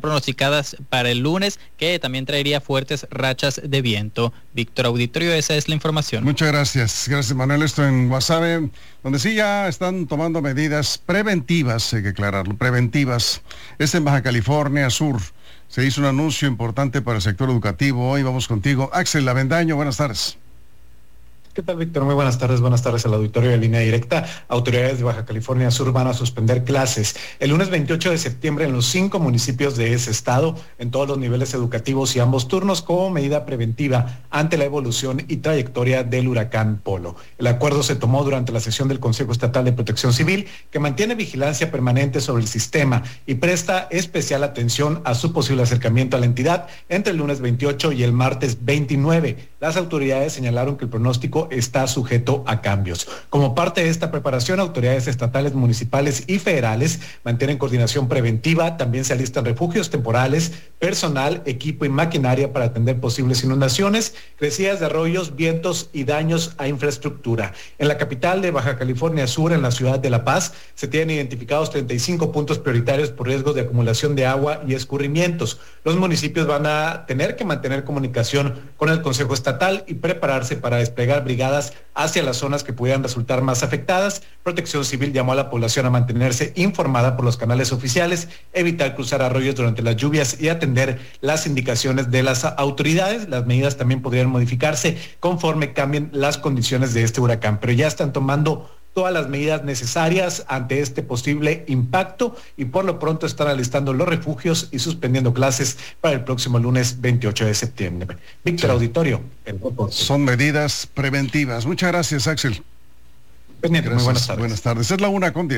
pronosticadas para el lunes, que también traería fuertes rachas de viento. Víctor Auditorio, esa es la información. Muchas gracias. Gracias, Manuel. Esto en Guasave, donde sí ya están tomando medidas preventivas, hay que aclararlo, preventivas. En Baja California Sur. Se hizo un anuncio importante para el sector educativo. Hoy vamos contigo. Axel Avendaño, buenas tardes. ¿Qué tal, Víctor? Muy buenas tardes al auditorio de Línea Directa. Autoridades de Baja California Sur van a suspender clases el lunes 28 de septiembre en los 5 municipios de ese estado, en todos los niveles educativos y ambos turnos, como medida preventiva ante la evolución y trayectoria del huracán Polo. El acuerdo se tomó durante la sesión del Consejo Estatal de Protección Civil, que mantiene vigilancia permanente sobre el sistema y presta especial atención a su posible acercamiento a la entidad entre el lunes 28 y el martes 29. Las autoridades señalaron que el pronóstico está sujeto a cambios. Como parte de esta preparación, autoridades estatales, municipales y federales mantienen coordinación preventiva. También se alistan refugios temporales, personal, equipo y maquinaria para atender posibles inundaciones, crecidas de arroyos, vientos y daños a infraestructura. En la capital de Baja California Sur, en la ciudad de La Paz, se tienen identificados 35 puntos prioritarios por riesgo de acumulación de agua y escurrimientos. Los municipios van a tener que mantener comunicación con el Consejo Estatal y prepararse para desplegar brigadas hacia las zonas que pudieran resultar más afectadas. Protección Civil llamó a la población a mantenerse informada por los canales oficiales, evitar cruzar arroyos durante las lluvias y atender las indicaciones de las autoridades. Las medidas también podrían modificarse conforme cambien las condiciones de este huracán, pero ya están tomando todas las medidas necesarias ante este posible impacto y por lo pronto están alistando los refugios y suspendiendo clases para el próximo lunes 28 de septiembre. Víctor, sí. Auditorio. Son medidas preventivas. Muchas gracias, Axel. Pendiente, muy buenas tardes. Buenas tardes. Es la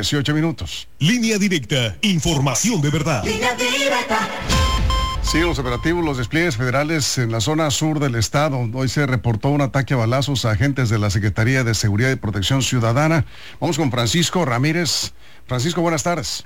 1:18. Línea Directa, información de verdad. Línea Directa. Sí, los operativos, los despliegues federales en la zona sur del estado. Hoy se reportó un ataque a balazos a agentes de la Secretaría de Seguridad y Protección Ciudadana. Vamos con Francisco Ramírez. Francisco, buenas tardes.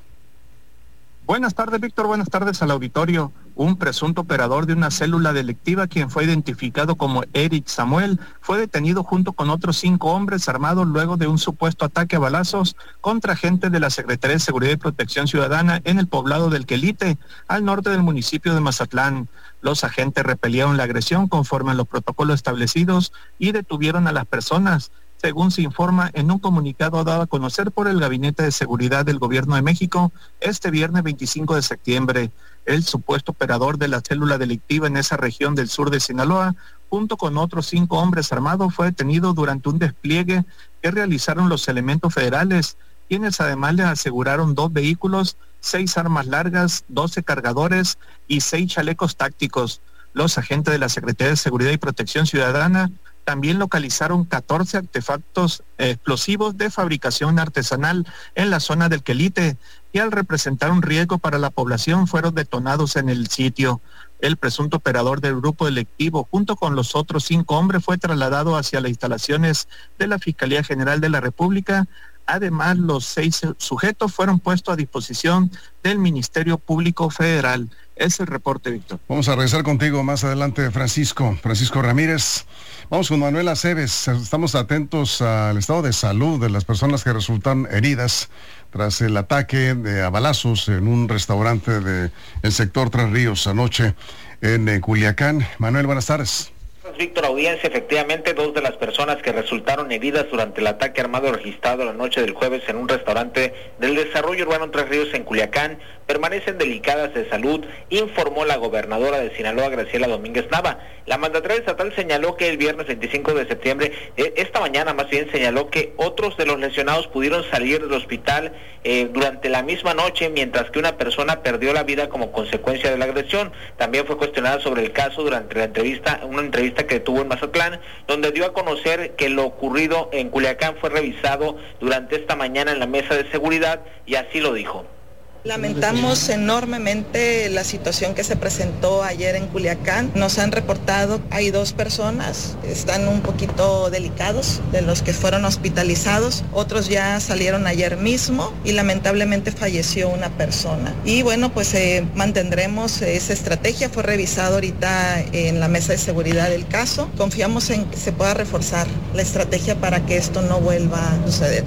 Buenas tardes, Víctor. Buenas tardes al auditorio. Un presunto operador de una célula delictiva, quien fue identificado como Eric Samuel, fue detenido junto con otros 5 hombres armados luego de un supuesto ataque a balazos contra agentes de la Secretaría de Seguridad y Protección Ciudadana en el poblado del Quelite, al norte del municipio de Mazatlán. Los agentes repelieron la agresión conforme a los protocolos establecidos y detuvieron a las personas. Según se informa en un comunicado dado a conocer por el Gabinete de Seguridad del Gobierno de México, este viernes 25 de septiembre, el supuesto operador de la célula delictiva en esa región del sur de Sinaloa, junto con otros 5 hombres armados, fue detenido durante un despliegue que realizaron los elementos federales, quienes además le aseguraron 2 vehículos, 6 armas largas, 12 cargadores y 6 chalecos tácticos. Los agentes de la Secretaría de Seguridad y Protección Ciudadana también localizaron 14 artefactos explosivos de fabricación artesanal en la zona del Quelite, y al representar un riesgo para la población fueron detonados en el sitio. El presunto operador del grupo delictivo, junto con los otros 5 hombres, fue trasladado hacia las instalaciones de la Fiscalía General de la República. Además, los 6 sujetos fueron puestos a disposición del Ministerio Público Federal. Es el reporte, Víctor. Vamos a regresar contigo más adelante, Francisco Ramírez. Vamos con Manuel Aceves. Estamos atentos al estado de salud de las personas que resultan heridas tras el ataque a balazos en un restaurante del sector Tres Ríos anoche en Culiacán. Manuel, buenas tardes. Víctor, audiencia, efectivamente 2 de las personas que resultaron heridas durante el ataque armado registrado la noche del jueves en un restaurante del desarrollo urbano Tres Ríos en Culiacán permanecen delicadas de salud, informó la gobernadora de Sinaloa, Graciela Domínguez Nava. La mandataria estatal señaló que el viernes 25 de septiembre, esta mañana más bien, señaló que otros de los lesionados pudieron salir del hospital durante la misma noche, mientras que una persona perdió la vida como consecuencia de la agresión. También fue cuestionada sobre el caso durante una entrevista que tuvo en Mazatlán, donde dio a conocer que lo ocurrido en Culiacán fue revisado durante esta mañana en la mesa de seguridad, y así lo dijo. Lamentamos enormemente la situación que se presentó ayer en Culiacán. Nos han reportado, hay 2 personas, están un poquito delicados, de los que fueron hospitalizados. Otros ya salieron ayer mismo y lamentablemente falleció una persona. Y bueno, pues mantendremos esa estrategia. Fue revisado ahorita en la mesa de seguridad del caso. Confiamos en que se pueda reforzar la estrategia para que esto no vuelva a suceder.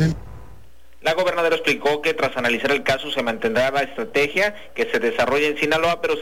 La gobernadora explicó que tras analizar el caso se mantendrá la estrategia que se desarrolla en Sinaloa, pero